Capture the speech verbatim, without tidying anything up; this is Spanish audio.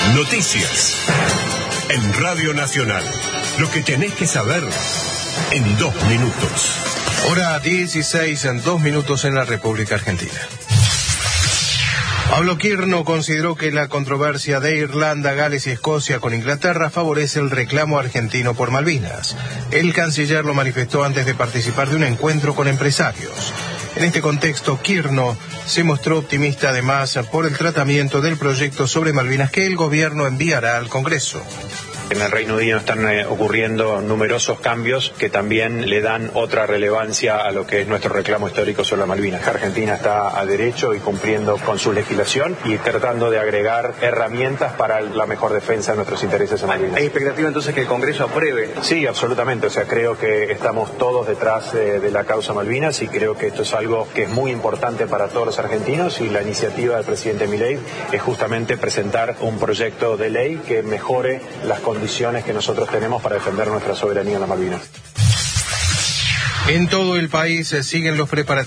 Noticias en Radio Nacional. Lo que tenés que saber en dos minutos. Hora dieciséis, en dos minutos en la República Argentina. Pablo Quirno consideró que la controversia de Irlanda, Gales y Escocia con Inglaterra favorece el reclamo argentino por Malvinas. El canciller lo manifestó antes de participar de un encuentro con empresarios. En este contexto, Quirno se mostró optimista además por el tratamiento del proyecto sobre Malvinas que el gobierno enviará al Congreso. En el Reino Unido están eh, ocurriendo numerosos cambios que también le dan otra relevancia a lo que es nuestro reclamo histórico sobre Malvinas. Argentina está a derecho y cumpliendo con su legislación y tratando de agregar herramientas para la mejor defensa de nuestros intereses en Malvinas. ¿Hay expectativa entonces que el Congreso apruebe? Sí, absolutamente. O sea, creo que estamos todos detrás eh, de la causa Malvinas y creo que esto es algo que es muy importante para todos los argentinos, y la iniciativa del presidente Milei es justamente presentar un proyecto de ley que mejore las condiciones condiciones que nosotros tenemos para defender nuestra soberanía en las Malvinas. En todo el país siguen los preparativos